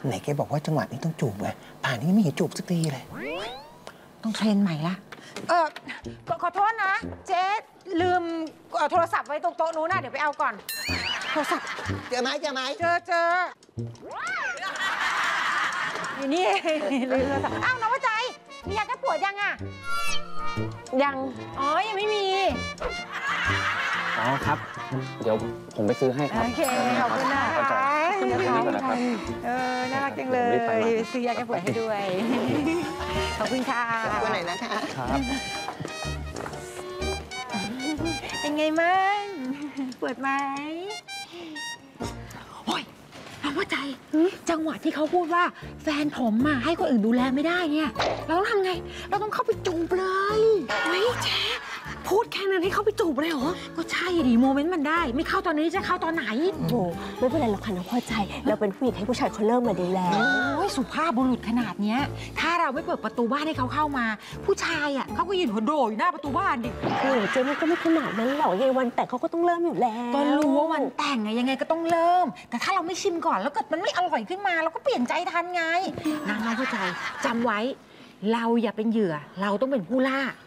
ไหนแกบอกว่าจังหวะนี้ต้องจูบไงป่านนี้ไม่เห็นจูบสักทีเลยต้องเทรนใหม่ละขอโทษนะเจ๊ลืมโทรศัพท์ไว้ตรงโต๊ะนู้นนะเดี๋ยวไปเอาก่อนโทรศัพท์เจอไหมเจอนี่ลืมโทรศัพท์อ้าวน้องว่าใจมียาแก้ปวดยังอ่ะยังอ๋อยังไม่มีอ๋อครับเดี๋ยวผมไปซื้อให้ครับโอเคขอบคุณนะคะน่ารักจังเลยซื้อยาแก้ปวดให้ด้วยขอบคุณค่ะวันไหนนะคะครับเป็นไงมั่งปวดไหมโอ้ยน้องว่าใจจังหวะที่เขาพูดว่าแฟนผมอะให้คนอื่นดูแลไม่ได้เนี่ยเราต้องทำไงเราต้องเข้าไปจูบเลยเฮ้ยเจ๊พูดแค่นั้นให้เข้าไปจูบเลยเหรอก็ใช่ดิโมเมนต์มันได้ไม่เข้าตอนนี้จะเข้าตอนไหนโอ้ไม่เป็นไรหรอกค่ะน้องพ่อใจเราเป็นผู้หญิงให้ผู้ชายเขาเริ่มมาดูแลโอ้ยสุภาพบุรุษขนาดเนี้ยถ้าเราไม่เปิดประตูบ้านให้เขาเข้ามาผู้ชายอะเขาก็ยืนหัวโดอยู่หน้าประตูบ้านดิเจ๊มันก็ไม่ขนาดนั้นหรอกยังไงวันแต่งเขาก็ต้องเริ่มอยู่แล้วก็รู้ว่าวันแต่งไงยังไงก็ต้องเริ่มแต่ถ้าเราไม่ชิมก่อนแล้วเกิดมันไม่อร่อยขึ้นมาเราก็เปลี่ยนใจทันไงน้องเข้าใจจำไว้เราอย่าเป็นเหยื่อเราต้องเป็นผู้ล่า